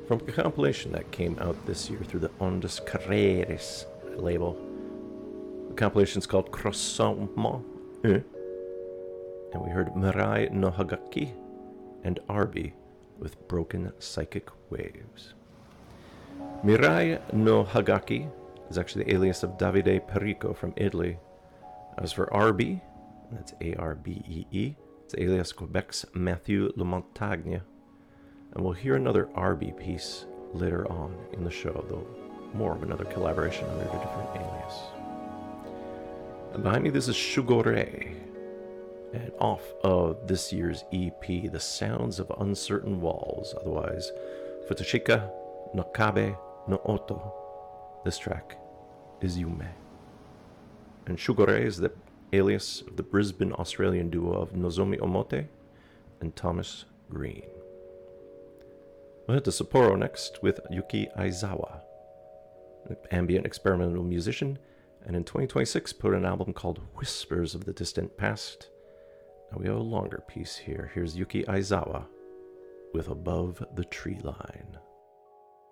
From a compilation that came out this year through the Ondas Carreras label. The compilation is called Croissant, and we heard Mirai no Hagaki and Arby with Broken Psychic Waves. Mirai no Hagaki is actually the alias of Davide Perico from Italy. As for Arby, that's Arbee, it's alias Quebec's Matthew Le Montagne. And we'll hear another Arby piece later on in the show, though more of another collaboration under a different alias. And behind me, this is Shugore, and off of this year's EP, The Sounds of Uncertain Walls, otherwise Futoshika no Kabe no Oto. This track is Yume. And Shugore is the alias of the Brisbane Australian duo of Nozomi Omote and Thomas Green. We'll head to Sapporo next with Yuki Aizawa, an ambient experimental musician, and in 2026 put an album called Whispers of the Distant Past. Now we have a longer piece here. Here's Yuki Aizawa with Above the Tree Line.